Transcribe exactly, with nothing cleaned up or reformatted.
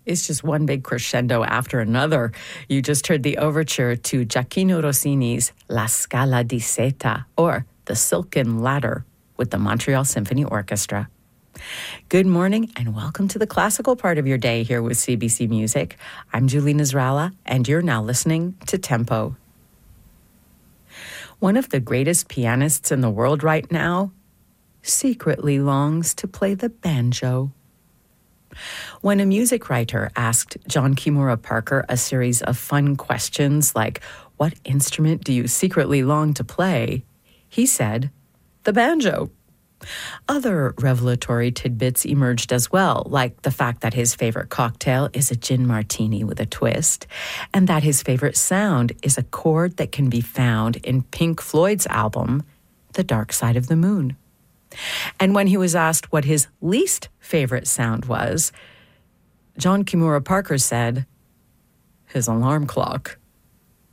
It's just one big crescendo after another. You just heard the overture to Gioacchino Rossini's La Scala di Seta, or The Silken Ladder, with the Montreal Symphony Orchestra. Good morning and welcome to the classical part of your day here with C B C Music. I'm Julie Nasrallah, and you're now listening to Tempo. One of the greatest pianists in the world right now secretly longs to play the banjo. When a music writer asked John Kimura Parker a series of fun questions like, "What instrument do you secretly long to play?" he said, "The banjo." Other revelatory tidbits emerged as well, like the fact that his favorite cocktail is a gin martini with a twist, and that his favorite sound is a chord that can be found in Pink Floyd's album, The Dark Side of the Moon. And when he was asked what his least favorite sound was, John Kimura Parker said, his alarm clock.